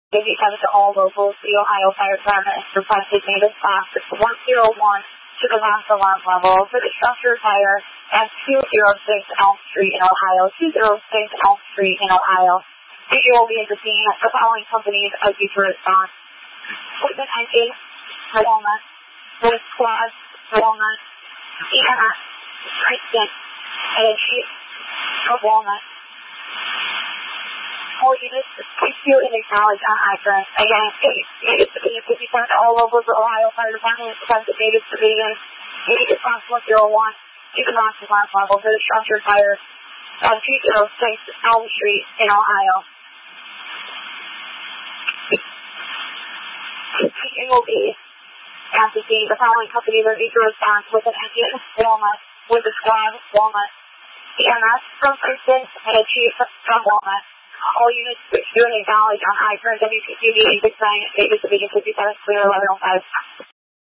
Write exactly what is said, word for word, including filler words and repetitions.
eighty-seven to all locals. The Ohio Fire Department has requested maintenance box one oh one to the last alarm level for the structure fire at two oh six Elm Street in Ohio. two oh six Elm Street in Ohio. You will be at the scene. The following companies are due to response. Equipment engine, Walnut. With squad, Walnut. E M S, Princeton. And a chief of Walnut. All units, please do and acknowledge on I-turn. Again, it is the fifty-seven to all locals of Ohio Fire Department and Defense Davis Division. Need response one oh one. You can launch the last level for the structure fire on two oh six Elm Street in Ohio. It will be at the scene. The following companies are due to response with an engine, Walnut, with a squad, Walnut, E M S from Princeton, and a chief from Walnut. All units do and acknowledge on I-turn W P Q D six nine Davis Division fifty-seven clear eleven oh five.